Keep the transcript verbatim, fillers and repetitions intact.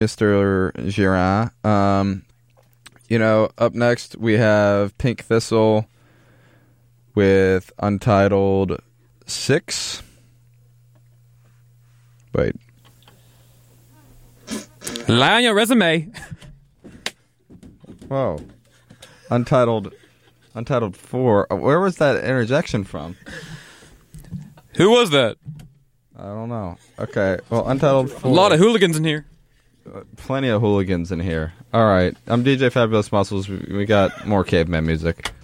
Mister Giron. Um, you know, up next we have Pink Thistle with Untitled Six. Wait. Lie on your resume. Whoa. Untitled Untitled Four. Where was that interjection from? Who was that? I don't know. Okay. Well, Untitled Four. A lot of hooligans in here. Uh, plenty of hooligans in here. All right. I'm D J Fabulous Muscles. We we got more caveman music.